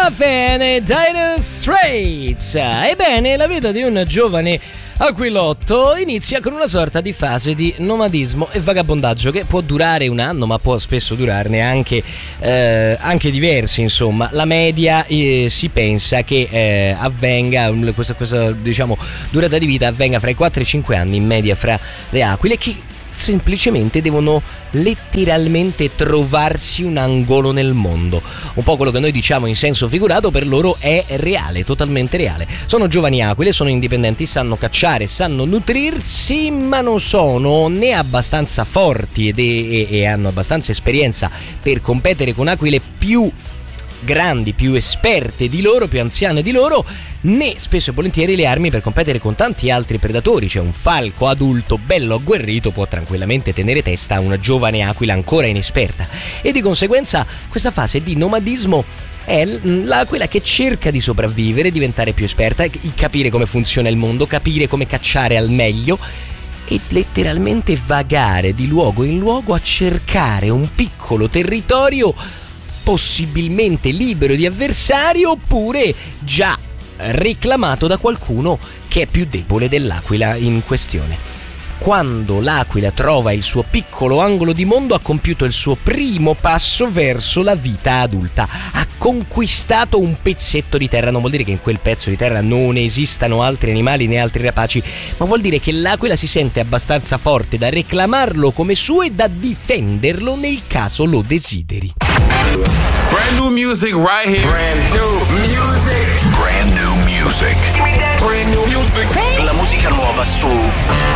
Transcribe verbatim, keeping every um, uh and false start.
Nothing e Dire Straits. Ebbene, la vita di un giovane aquilotto inizia con una sorta di fase di nomadismo e vagabondaggio che può durare un anno, ma può spesso durarne anche, eh, anche diversi. Insomma, la media eh, si pensa che eh, avvenga questa, questa diciamo durata di vita avvenga fra i quattro e i cinque anni in media fra le aquile, che semplicemente devono letteralmente trovarsi un angolo nel mondo. Un po' quello che noi diciamo in senso figurato per loro è reale, totalmente reale. Sono giovani aquile, sono indipendenti, sanno cacciare, sanno nutrirsi, ma non sono né abbastanza forti ed e, e hanno abbastanza esperienza per competere con aquile più grandi, più esperte di loro, più anziane di loro, né spesso e volentieri le armi per competere con tanti altri predatori. Cioè un falco adulto bello agguerrito può tranquillamente tenere testa a una giovane aquila ancora inesperta, e di conseguenza questa fase di nomadismo è l'aquila che cerca di sopravvivere, diventare più esperta, capire come funziona il mondo, capire come cacciare al meglio e letteralmente vagare di luogo in luogo a cercare un piccolo territorio possibilmente libero di avversari, oppure già reclamato da qualcuno che è più debole dell'aquila in questione. Quando l'aquila trova il suo piccolo angolo di mondo, ha compiuto il suo primo passo verso la vita adulta. Ha conquistato un pezzetto di terra. Non vuol dire che in quel pezzo di terra non esistano altri animali né altri rapaci, ma vuol dire che l'aquila si sente abbastanza forte da reclamarlo come suo e da difenderlo nel caso lo desideri. Brand new music right here. Brand new music. Brand new music. Brand new music. La musica nuova su